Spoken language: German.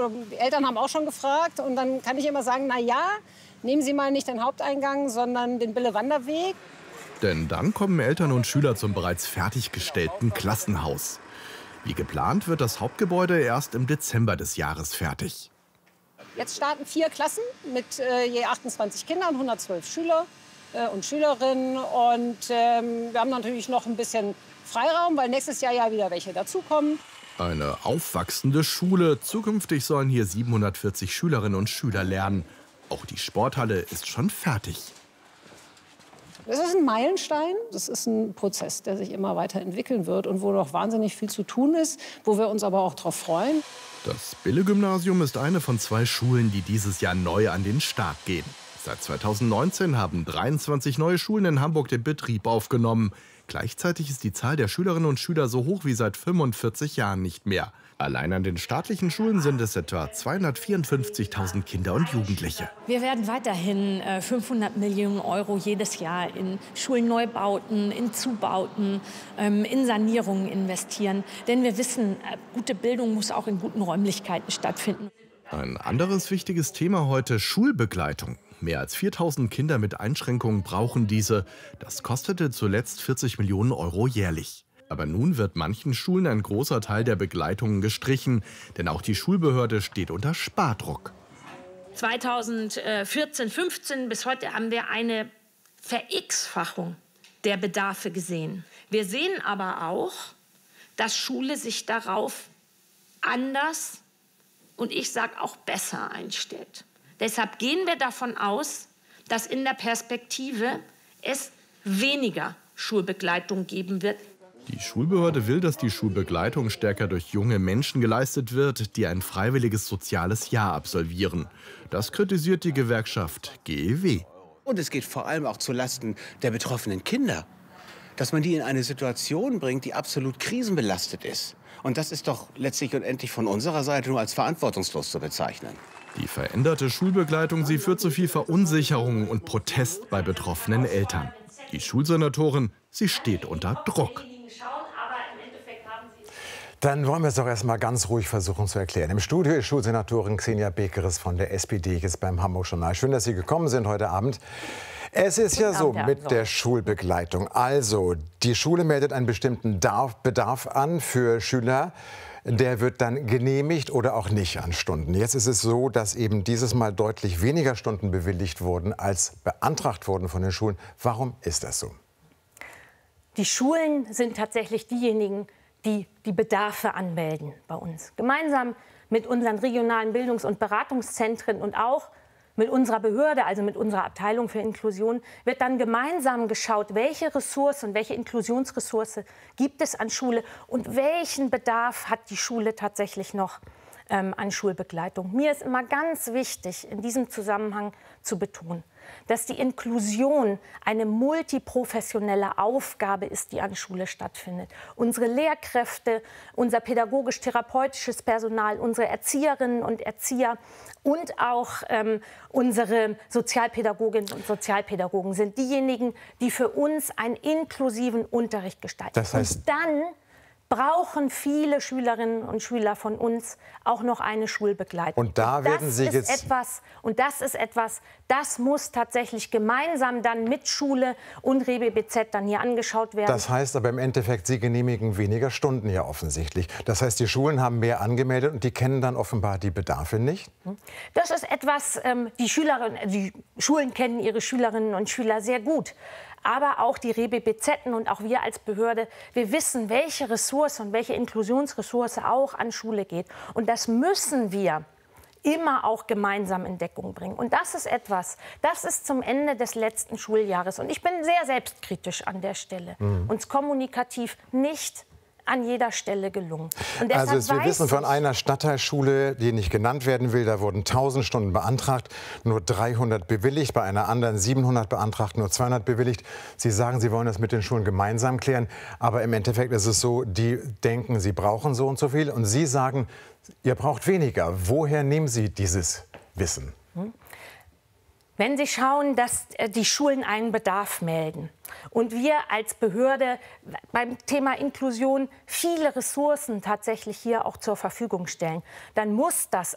die Eltern haben auch schon gefragt. Und dann kann ich immer sagen, na ja, nehmen Sie mal nicht den Haupteingang, sondern den Bille-Wanderweg. Denn dann kommen Eltern und Schüler zum bereits fertiggestellten Klassenhaus. Wie geplant wird das Hauptgebäude erst im Dezember des Jahres fertig. Jetzt starten 4 Klassen mit je 28 Kindern, 112 Schüler und Schülerinnen. Und wir haben natürlich noch ein bisschen Freiraum, weil nächstes Jahr ja wieder welche dazukommen. Eine aufwachsende Schule. Zukünftig sollen hier 740 Schülerinnen und Schüler lernen. Auch die Sporthalle ist schon fertig. Das ist ein Meilenstein. Das ist ein Prozess, der sich immer weiterentwickeln wird und wo noch wahnsinnig viel zu tun ist, wo wir uns aber auch darauf freuen. Das Bille-Gymnasium ist eine von 2 Schulen, die dieses Jahr neu an den Start gehen. Seit 2019 haben 23 neue Schulen in Hamburg den Betrieb aufgenommen. Gleichzeitig ist die Zahl der Schülerinnen und Schüler so hoch wie seit 45 Jahren nicht mehr. Allein an den staatlichen Schulen sind es etwa 254.000 Kinder und Jugendliche. Wir werden weiterhin 500 Millionen Euro jedes Jahr in Schulneubauten, in Zubauten, in Sanierungen investieren. Denn wir wissen, gute Bildung muss auch in guten Räumlichkeiten stattfinden. Ein anderes wichtiges Thema heute: Schulbegleitung. Mehr als 4.000 Kinder mit Einschränkungen brauchen diese. Das kostete zuletzt 40 Millionen Euro jährlich. Aber nun wird manchen Schulen ein großer Teil der Begleitungen gestrichen. Denn auch die Schulbehörde steht unter Spardruck. 2014, 15 bis heute haben wir eine Ver-X-Fachung der Bedarfe gesehen. Wir sehen aber auch, dass Schule sich darauf anders und ich sage auch besser einstellt. Deshalb gehen wir davon aus, dass in der Perspektive es weniger Schulbegleitung geben wird. Die Schulbehörde will, dass die Schulbegleitung stärker durch junge Menschen geleistet wird, die ein freiwilliges soziales Jahr absolvieren. Das kritisiert die Gewerkschaft GEW. Und es geht vor allem auch zulasten der betroffenen Kinder, dass man die in eine Situation bringt, die absolut krisenbelastet ist. Und das ist doch letztlich und endlich von unserer Seite nur als verantwortungslos zu bezeichnen. Die veränderte Schulbegleitung, sie führt zu viel Verunsicherung und Protest bei betroffenen Eltern. Die Schulsenatorin, sie steht unter Druck. Dann wollen wir es doch erst mal ganz ruhig versuchen zu erklären. Im Studio ist Schulsenatorin Xenia Bekeres von der SPD jetzt beim Hamburg-Journal. Schön, dass Sie gekommen sind heute Abend. Es ist ja so mit der Schulbegleitung. Also, die Schule meldet einen bestimmten Bedarf an für Schüler. Der wird dann genehmigt oder auch nicht an Stunden. Jetzt ist es so, dass eben dieses Mal deutlich weniger Stunden bewilligt wurden, als beantragt wurden von den Schulen. Warum ist das so? Die Schulen sind tatsächlich diejenigen, die die Bedarfe anmelden bei uns. Gemeinsam mit unseren regionalen Bildungs- und Beratungszentren und auch mit unserer Behörde, also mit unserer Abteilung für Inklusion, wird dann gemeinsam geschaut, welche Ressource und welche Inklusionsressource gibt es an Schule und welchen Bedarf hat die Schule tatsächlich noch an Schulbegleitung. Mir ist immer ganz wichtig, in diesem Zusammenhang zu betonen, dass die Inklusion eine multiprofessionelle Aufgabe ist, die an Schule stattfindet. Unsere Lehrkräfte, unser pädagogisch-therapeutisches Personal, unsere Erzieherinnen und Erzieher und auch unsere Sozialpädagoginnen und Sozialpädagogen sind diejenigen, die für uns einen inklusiven Unterricht gestalten. Das heißt, und dann brauchen viele Schülerinnen und Schüler von uns auch noch eine Schulbegleitung. Und da werden Sie jetzt das ist etwas, das muss tatsächlich gemeinsam dann mit Schule und ReBBZ dann hier angeschaut werden. Das heißt aber im Endeffekt, Sie genehmigen weniger Stunden ja offensichtlich. Das heißt, die Schulen haben mehr angemeldet und die kennen dann offenbar die Bedarfe nicht? Das ist etwas, die Schulen kennen ihre Schülerinnen und Schüler sehr gut. Aber auch die ReBBZ und auch wir als Behörde, wir wissen, welche Ressource und welche Inklusionsressource auch an Schule geht. Und das müssen wir immer auch gemeinsam in Deckung bringen. Und das ist etwas, das ist zum Ende des letzten Schuljahres. Und ich bin sehr selbstkritisch an der Stelle. Uns kommunikativ nicht an jeder Stelle gelungen. Und also wir wissen von einer Stadtteilschule, die nicht genannt werden will, da wurden 1000 Stunden beantragt, nur 300 bewilligt, bei einer anderen 700 beantragt, nur 200 bewilligt. Sie sagen, Sie wollen das mit den Schulen gemeinsam klären, aber im Endeffekt ist es so, die denken, sie brauchen so und so viel und Sie sagen, ihr braucht weniger. Woher nehmen Sie dieses Wissen? Wenn Sie schauen, dass die Schulen einen Bedarf melden und wir als Behörde beim Thema Inklusion viele Ressourcen tatsächlich hier auch zur Verfügung stellen, dann muss das